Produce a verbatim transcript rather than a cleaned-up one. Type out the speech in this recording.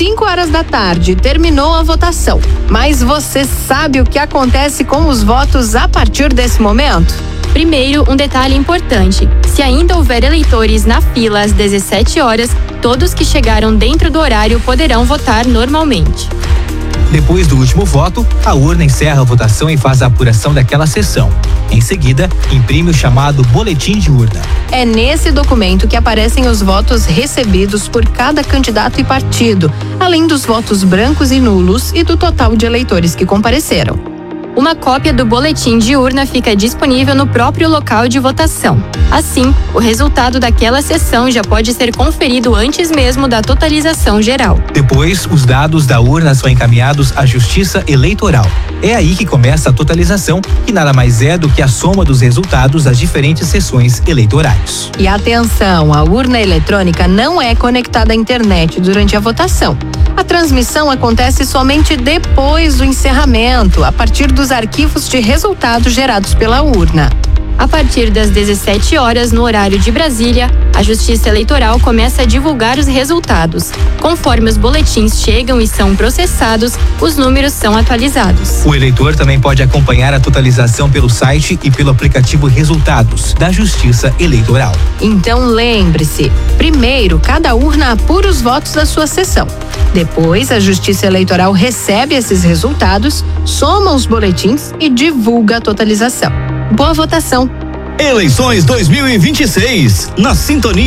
cinco horas da tarde, terminou a votação. Mas você sabe o que acontece com os votos a partir desse momento? Primeiro, um detalhe importante: se ainda houver eleitores na fila às dezessete horas, todos que chegaram dentro do horário poderão votar normalmente. Depois do último voto, a urna encerra a votação e faz a apuração daquela sessão. Em seguida, imprime o chamado boletim de urna. É nesse documento que aparecem os votos recebidos por cada candidato e partido, além dos votos brancos e nulos e do total de eleitores que compareceram. Uma cópia do boletim de urna fica disponível no próprio local de votação. Assim, o resultado daquela sessão já pode ser conferido antes mesmo da totalização geral. Depois, os dados da urna são encaminhados à Justiça Eleitoral. É aí que começa a totalização, que nada mais é do que a soma dos resultados das diferentes sessões eleitorais. E atenção, a urna eletrônica não é conectada à internet durante a votação. A transmissão acontece somente depois do encerramento, a partir dos arquivos de resultados gerados pela urna. A partir das dezessete horas, no horário de Brasília, a Justiça Eleitoral começa a divulgar os resultados. Conforme os boletins chegam e são processados, os números são atualizados. O eleitor também pode acompanhar a totalização pelo site e pelo aplicativo Resultados da Justiça Eleitoral. Então lembre-se, primeiro cada urna apura os votos da sua sessão. Depois, a Justiça Eleitoral recebe esses resultados, soma os boletins e divulga a totalização. Boa votação! Eleições dois mil e vinte e seis, na sintonia